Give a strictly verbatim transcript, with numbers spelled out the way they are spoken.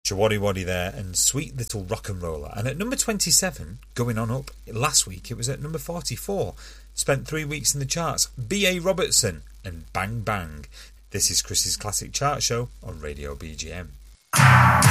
Jawadi Waddy there, and Sweet Little Rock and Roller. And at number twenty-seven, going on up, last week it was at number forty-four. Spent three weeks in the charts. B A Robertson and Bang Bang. This is Chris's Classic Chart Show on Radio B G M.